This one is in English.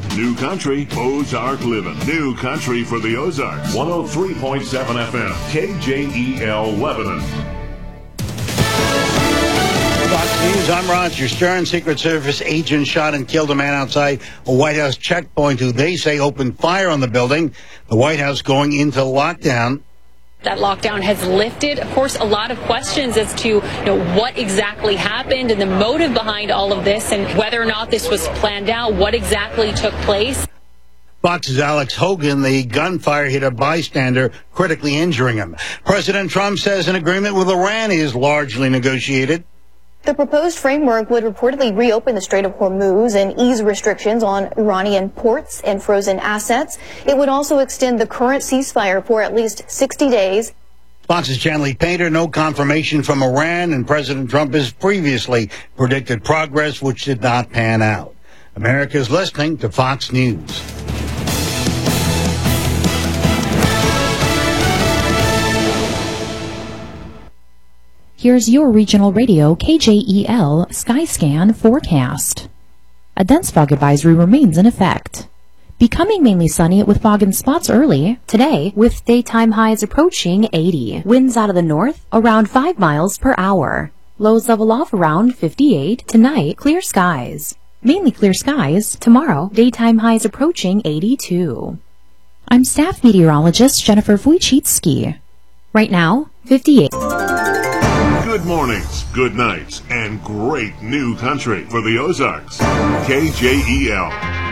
New country, Ozark living. New country for the Ozarks. 103.7 FM, KJEL Lebanon. Fox News, I'm Roger Stern. Secret Service agent shot and killed a man outside a White House checkpoint who they say opened fire on the building. The White House going into lockdown. That lockdown has lifted. Of course, a lot of questions as to what exactly happened and the motive behind all of this and whether or not this was planned out, what exactly took place. Fox's Alex Hogan, the gunfire hit a bystander, critically injuring him. President Trump says an agreement with Iran is largely negotiated. The proposed framework would reportedly reopen the Strait of Hormuz and ease restrictions on Iranian ports and frozen assets. It would also extend the current ceasefire for at least 60 days. Fox's Chanley Painter, no confirmation from Iran, and President Trump has previously predicted progress which did not pan out. America's listening to Fox News. Here's your regional radio KJEL Skyscan forecast. A dense fog advisory remains in effect. Becoming mainly sunny with fog in spots early today, with daytime highs approaching 80. Winds out of the north around 5 miles per hour. Lows level off around 58. Tonight, clear skies. Mainly clear skies. Tomorrow, daytime highs approaching 82. I'm staff meteorologist Jennifer Wojcicki. Right now, 58. Good mornings, good nights, and great new country for the Ozarks. KJEL.